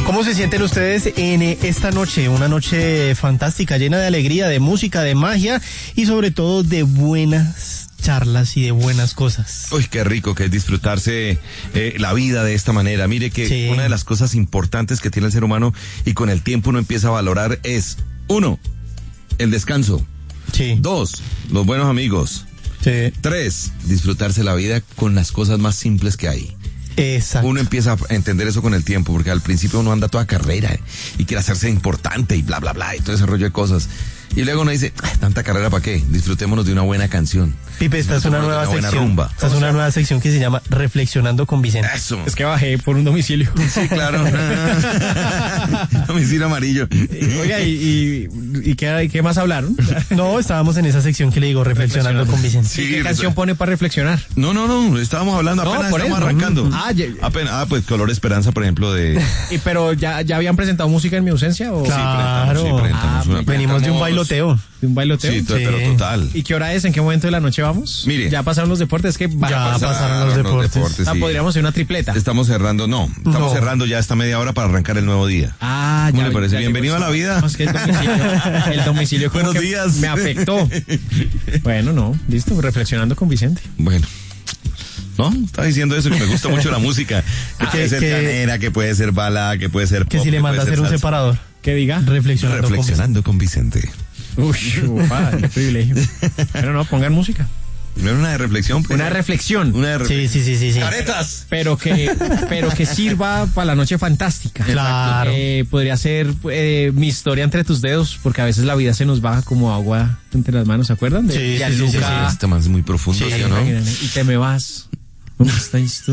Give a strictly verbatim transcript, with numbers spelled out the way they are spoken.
¿Cómo se sienten ustedes en esta noche? Una noche fantástica, llena de alegría, de música, de magia y sobre todo de buenas charlas y de buenas cosas. Uy, qué rico que es disfrutarse eh, la vida de esta manera. Mire que sí. Una de las cosas importantes que tiene el ser humano y con el tiempo uno empieza a valorar es, uno, el descanso. Sí. Dos, los buenos amigos. Sí. Tres, disfrutarse la vida con las cosas más simples que hay. Exacto. Uno empieza a entender eso con el tiempo, porque al principio uno anda toda carrera eh, y quiere hacerse importante y bla, bla, bla, y todo ese rollo de cosas. Y luego uno dice, tanta carrera para qué, disfrutémonos de una buena canción. Pipe, esta es una nueva una sección. Rumba. Esta es una nueva sección que se llama Reflexionando con Vicente. Eso. Es que bajé por un domicilio. Sí, claro. Domicilio amarillo. Oiga, ¿y, y, y qué, qué más hablaron? No, estábamos en esa sección que le digo, Reflexionando con Vicente. Sí, ¿Qué canción pone para reflexionar? No, no, no, estábamos hablando, apenas no, estamos eso. arrancando. Ah, ya, apenas, ah, pues Color Esperanza, por ejemplo, de... ¿Y pero ya, ya habían presentado música en mi ausencia? ¿O? Claro. Sí, presentamos, sí, presentamos Ah, una- Venimos de un bailoteo. ¿De un bailoteo? Sí, to- Sí. pero total. ¿Y qué hora es? ¿En qué momento de la noche vamos? Mire. Ya pasaron los deportes, es que va- Ya pasa- pasaron los deportes. Ah, sí. podríamos hacer una tripleta. Estamos cerrando, no, estamos No. cerrando ya esta media hora para arrancar el nuevo día. Ah, ¿Cómo ya. le parece? ya Bienvenido llegó a la el- vida. No, es que el domicilio, el domicilio como Buenos que días. me afectó. Bueno, no, listo, reflexionando con Vicente. Bueno. No, estaba diciendo eso, que me gusta mucho la música. Que Ah, puede ser que- canera, que puede ser balada, que puede ser Que pop, si le puede manda a ser hacer un salsa. separador. ¿Qué diga? Reflexionando, Reflexionando con Vicente. Uy, ufa, qué privilegio. Pero no, pongan música. Primero una de reflexión. pues. Una reflexión. Una de con Vicente. reflexión. Sí, sí, sí, sí. sí. ¡Caretas! Pero que, pero que sirva para la noche fantástica. Claro. Eh, podría ser eh, mi historia entre tus dedos, porque a veces la vida se nos baja como agua entre las manos, ¿se acuerdan? De Sí, sí, Gianluca. sí, sí, sí. Este man es muy profundo, Sí, ¿sí o no? y te me vas. ¿Cómo está esto?